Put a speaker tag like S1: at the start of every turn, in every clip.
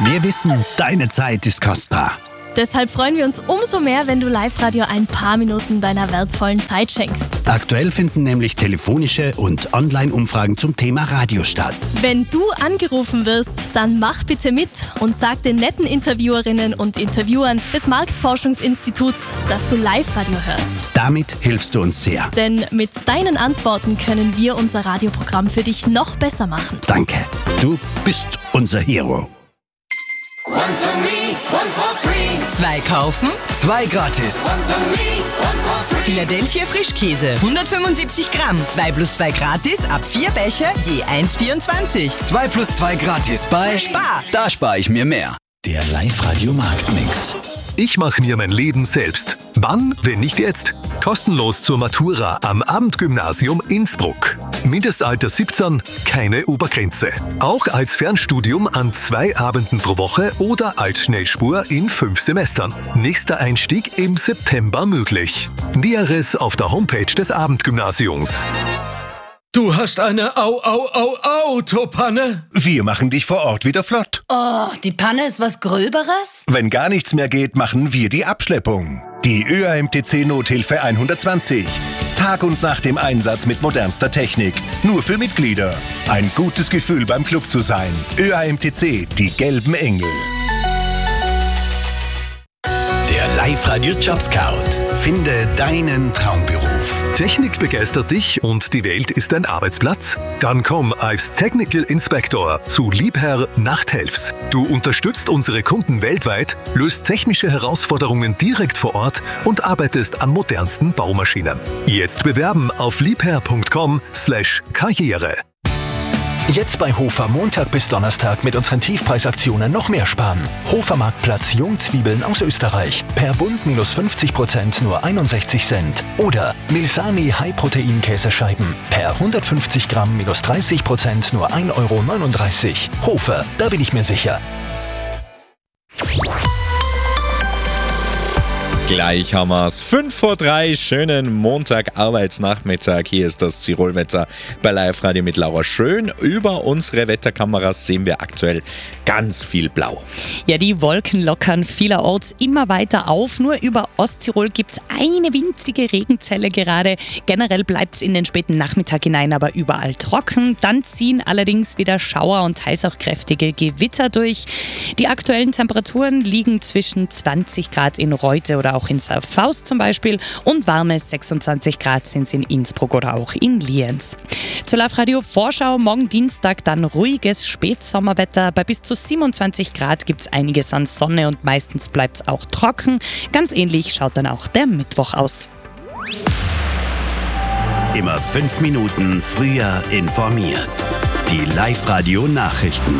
S1: Wir wissen, deine Zeit ist kostbar.
S2: Deshalb freuen wir uns umso mehr, wenn du Live-Radio ein paar Minuten deiner wertvollen Zeit schenkst.
S1: Aktuell finden nämlich telefonische und Online-Umfragen zum Thema Radio statt.
S2: Wenn du angerufen wirst, dann mach bitte mit und sag den netten Interviewerinnen und Interviewern des Marktforschungsinstituts, dass du Live-Radio hörst.
S1: Damit hilfst du uns sehr.
S2: Denn mit deinen Antworten können wir unser Radioprogramm für dich noch besser machen.
S1: Danke. Du bist unser Hero.
S3: One for me, one for free.
S4: 2 kaufen,
S1: 2 gratis.
S3: One for me, one for free.
S4: Philadelphia Frischkäse, 175 Gramm, 2 plus 2 gratis, ab 4 Becher, je 1,24.
S1: 2 plus 2 gratis bei
S4: Spar.
S1: Da spare ich mir mehr. Der Live-Radio Marktmix.
S5: Ich mache mir mein Leben selbst. Wann, wenn nicht jetzt? Kostenlos zur Matura am Abendgymnasium Innsbruck. Mindestalter 17, keine Obergrenze. Auch als Fernstudium an 2 Abenden pro Woche oder als Schnellspur in 5 Semestern. Nächster Einstieg im September möglich. Näheres auf der Homepage des Abendgymnasiums.
S6: Du hast eine Autopanne? Wir machen dich vor Ort wieder flott.
S7: Oh, die Panne ist was Gröberes?
S6: Wenn gar nichts mehr geht, machen wir die Abschleppung. Die ÖAMTC Nothilfe 120. Tag und Nacht im Einsatz mit modernster Technik. Nur für Mitglieder. Ein gutes Gefühl beim Club zu sein. ÖAMTC, die gelben Engel.
S1: Der Live-Radio Jobscout. Finde deinen Traumberuf.
S5: Technik begeistert dich und die Welt ist dein Arbeitsplatz? Dann komm als Technical Inspector zu Liebherr Nachthelfs. Du unterstützt unsere Kunden weltweit, löst technische Herausforderungen direkt vor Ort und arbeitest an modernsten Baumaschinen. Jetzt bewerben auf liebherr.com/Karriere.
S8: Jetzt bei Hofer Montag bis Donnerstag mit unseren Tiefpreisaktionen noch mehr sparen. Hofer Marktplatz Jungzwiebeln aus Österreich. Per Bund minus 50% nur 61 Cent. Oder Milsani High-Protein-Käsescheiben. Per 150 Gramm minus 30% nur 1,39 €. Hofer, da bin ich mir sicher.
S9: Gleich haben wir es. 5:03, schönen Montag-Arbeitsnachmittag. Hier ist das Tirolwetter bei Live-Radio mit Laura Schön. Über unsere Wetterkameras sehen wir aktuell ganz viel Blau.
S10: Ja, die Wolken lockern vielerorts immer weiter auf. Nur über Osttirol gibt es eine winzige Regenzelle gerade. Generell bleibt es in den späten Nachmittag hinein aber überall trocken. Dann ziehen allerdings wieder Schauer und teils auch kräftige Gewitter durch. Die aktuellen Temperaturen liegen zwischen 20 Grad in Reute oder auch in Faust zum Beispiel und warme 26 Grad sind es in Innsbruck oder auch in Lienz. Zur Live-Radio-Vorschau morgen Dienstag dann ruhiges Spätsommerwetter. Bei bis zu 27 Grad gibt es einiges an Sonne und meistens bleibt es auch trocken. Ganz ähnlich schaut dann auch der Mittwoch aus.
S1: Immer 5 Minuten früher informiert. Die Live-Radio-Nachrichten.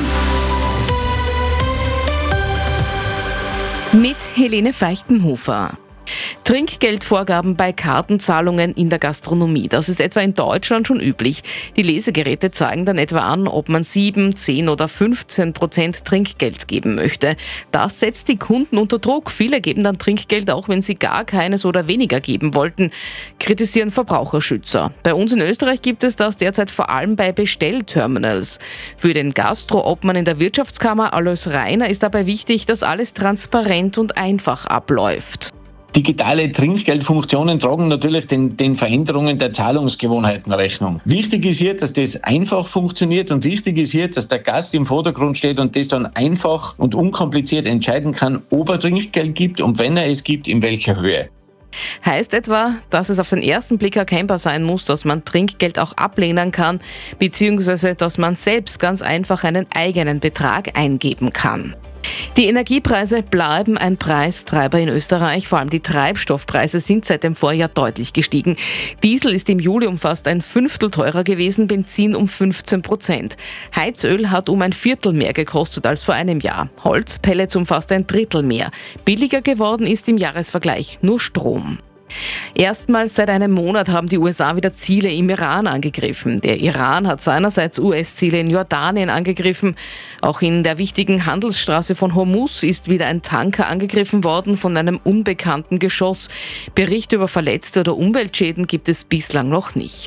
S11: Mit Helene Feichtenhofer. Trinkgeldvorgaben bei Kartenzahlungen in der Gastronomie. Das ist etwa in Deutschland schon üblich. Die Lesegeräte zeigen dann etwa an, ob man 7, 10 oder 15% Trinkgeld geben möchte. Das setzt die Kunden unter Druck. Viele geben dann Trinkgeld, auch wenn sie gar keines oder weniger geben wollten, kritisieren Verbraucherschützer. Bei uns in Österreich gibt es das derzeit vor allem bei Bestellterminals. Für den Gastro-Obmann in der Wirtschaftskammer Alois Reiner ist dabei wichtig, dass alles transparent und einfach abläuft.
S12: Digitale Trinkgeldfunktionen tragen natürlich den Veränderungen der Zahlungsgewohnheiten Rechnung. Wichtig ist hier, dass das einfach funktioniert und wichtig ist hier, dass der Gast im Vordergrund steht und das dann einfach und unkompliziert entscheiden kann, ob er Trinkgeld gibt und wenn er es gibt, in welcher Höhe.
S11: Heißt etwa, dass es auf den ersten Blick erkennbar sein muss, dass man Trinkgeld auch ablehnen kann, beziehungsweise dass man selbst ganz einfach einen eigenen Betrag eingeben kann. Die Energiepreise bleiben ein Preistreiber in Österreich. Vor allem die Treibstoffpreise sind seit dem Vorjahr deutlich gestiegen. Diesel ist im Juli um fast ein Fünftel teurer gewesen, Benzin um 15%. Heizöl hat um ein Viertel mehr gekostet als vor einem Jahr. Holzpellets um fast ein Drittel mehr. Billiger geworden ist im Jahresvergleich nur Strom. Erstmals seit einem Monat haben die USA wieder Ziele im Iran angegriffen. Der Iran hat seinerseits US-Ziele in Jordanien angegriffen. Auch in der wichtigen Handelsstraße von Hormuz ist wieder ein Tanker angegriffen worden von einem unbekannten Geschoss. Berichte über Verletzte oder Umweltschäden gibt es bislang noch nicht.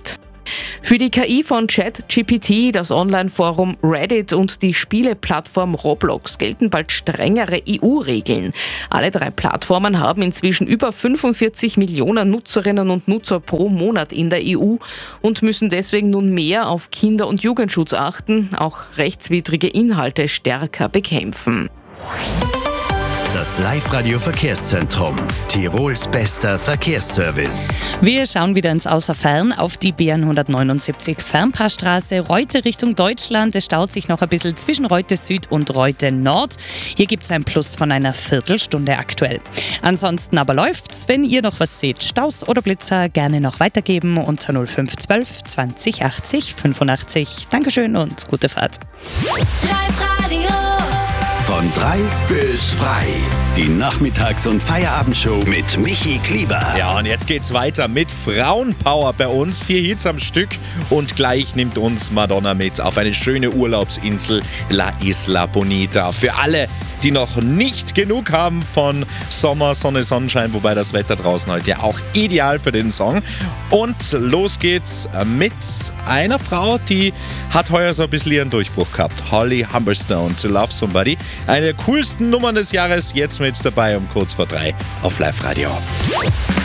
S11: Für die KI von ChatGPT, das Online-Forum Reddit und die Spieleplattform Roblox gelten bald strengere EU-Regeln. Alle 3 Plattformen haben inzwischen über 45 Millionen Nutzerinnen und Nutzer pro Monat in der EU und müssen deswegen nun mehr auf Kinder- und Jugendschutz achten, auch rechtswidrige Inhalte stärker bekämpfen.
S1: Das Live-Radio-Verkehrszentrum. Tirols bester Verkehrsservice.
S10: Wir schauen wieder ins Außerfern auf die BN179 Fernpassstraße. Reute Richtung Deutschland. Es staut sich noch ein bisschen zwischen Reute Süd und Reute Nord. Hier gibt es ein Plus von einer Viertelstunde aktuell. Ansonsten aber läuft's. Wenn ihr noch was seht, Staus oder Blitzer, gerne noch weitergeben unter 0512 20 80 85. Dankeschön und gute Fahrt.
S3: Live-Radio.
S1: Von 3 bis frei. Die Nachmittags- und Feierabendshow mit Michi Klieber.
S9: Ja, und jetzt geht's weiter mit Frauenpower bei uns. 4 Hits am Stück und gleich nimmt uns Madonna mit auf eine schöne Urlaubsinsel La Isla Bonita. Für alle, die noch nicht genug haben von Sommer, Sonne, Sonnenschein, wobei das Wetter draußen heute ja auch ideal für den Song. Und los geht's mit einer Frau, die hat heuer so ein bisschen ihren Durchbruch gehabt. Holly Humberstone, To Love Somebody. Eine der coolsten Nummern des Jahres, jetzt mit dabei um kurz vor 3 auf Live-Radio.